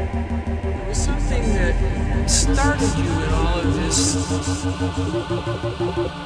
What was something that started you in all of this